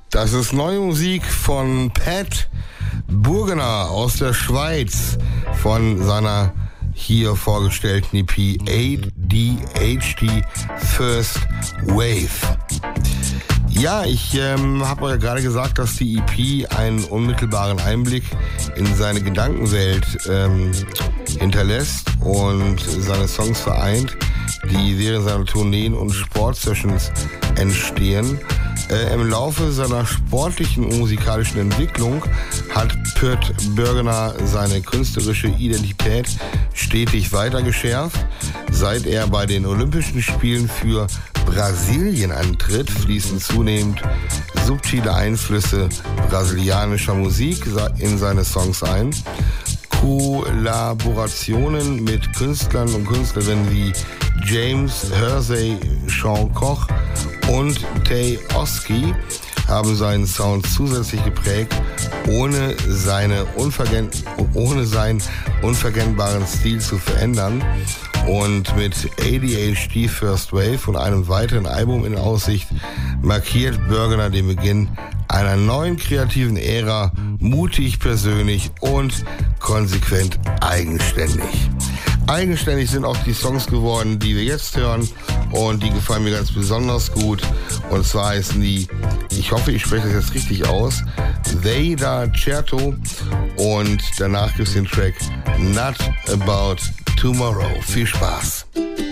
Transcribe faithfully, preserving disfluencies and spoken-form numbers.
Das ist neue Musik von Pat Burgener aus der Schweiz von seiner hier vorgestellten E P A D H D First Wave. Ja, ich ähm, habe euch ja gerade gesagt, dass die E P einen unmittelbaren Einblick in seine Gedankenwelt ähm, hinterlässt und seine Songs vereint, die während seiner Tourneen und Sportsessions entstehen. Äh, Im Laufe seiner sportlichen und musikalischen Entwicklung hat Pat Burgener seine künstlerische Identität stetig weiter geschärft. Seit er bei den Olympischen Spielen für Brasilien antritt, fließen zunehmend subtile Einflüsse brasilianischer Musik in seine Songs ein. Kollaborationen mit Künstlern und Künstlerinnen wie James Hersey, Sean Koch und Tay Oski haben seinen Sound zusätzlich geprägt, ohne, seine unvergen- ohne seinen unverkennbaren Stil zu verändern. Und mit A D H D First Wave und einem weiteren Album in Aussicht markiert Burgener den Beginn einer neuen kreativen Ära, mutig, persönlich und konsequent eigenständig. Eigenständig sind auch die Songs geworden, die wir jetzt hören, und die gefallen mir ganz besonders gut. Und zwar heißen die, ich hoffe, ich spreche das jetzt richtig aus, They Da Certo, und danach gibt es den Track Not About Tomorrow. Viel Spaß!